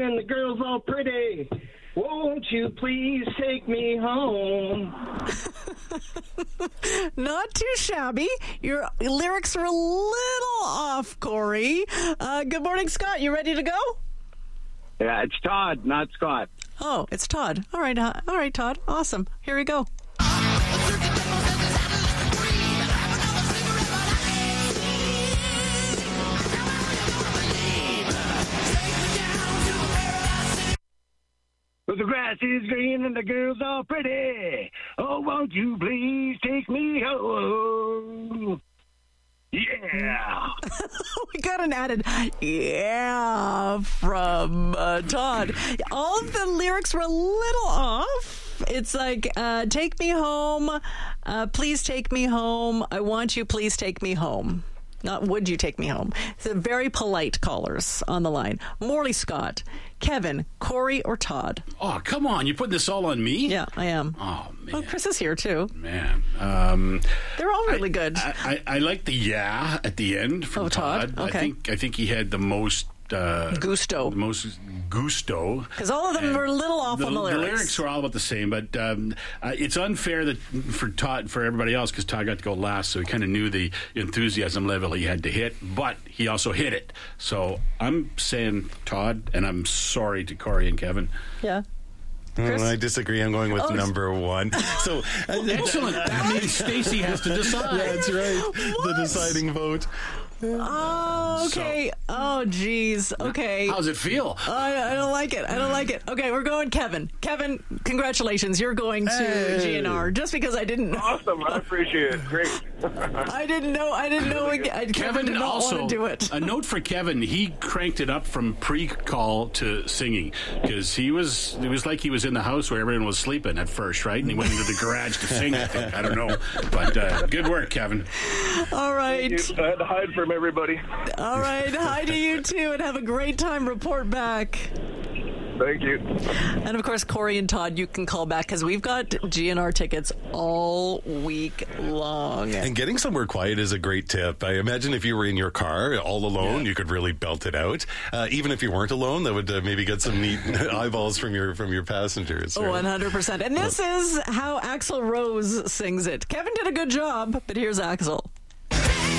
and the girls all pretty. Won't you please take me home? Not too shabby. Your lyrics are a little off, Corey. Good morning, Scott. You ready to go? Yeah, it's Todd, not Scott. Oh, it's Todd. All right, Todd. Awesome. Here we go. But the grass is green and the girls are pretty. Oh, won't you please take me home? Yeah. We got an added yeah from Todd. All of the lyrics were a little off. It's like, take me home. Please take me home. I want you. Please take me home. Not would you take me home. It's very polite callers on the line. Morley, Scott, Kevin, Corey, or Todd? Oh, come on. You're putting this all on me? Yeah, I am. Oh, man. Well, Chris is here, too. Man. They're all really good. I like the yeah at the end from Todd. Okay. I think he had the most... gusto. The most gusto. Because all of them were a little off on the lyrics. The lyrics were all about the same, but it's unfair that for Todd, for everybody else, because Todd got to go last, so he kind of knew the enthusiasm level he had to hit, but he also hit it. So I'm saying Todd, and I'm sorry to Corey and Kevin. Yeah. Chris? I disagree. I'm going with number one. So excellent. That means Stacey has to decide. That's right. What? The deciding vote. Oh, okay. Oh, geez. Okay. How does it feel? I don't like it. Okay, we're going Kevin. Kevin, congratulations. You're going to GNR. Just because I didn't know. Awesome. I appreciate it. Great. I didn't know. Kevin did not also, want to do it. A note for Kevin, he cranked it up from pre-call to singing because it was like he was in the house where everyone was sleeping at first, right? And he went into the garage to sing, I think. I don't know. But good work, Kevin. All right. I had to hide from everybody. All right. Hi to you, too, and have a great time. Report back. Thank you. And, of course, Corey and Todd, you can call back because we've got GNR tickets all week long. And getting somewhere quiet is a great tip. I imagine if you were in your car all alone, you could really belt it out. Even if you weren't alone, that would maybe get some neat eyeballs from your passengers. Right? 100%. And this is how Axl Rose sings it. Kevin did a good job, but here's Axl.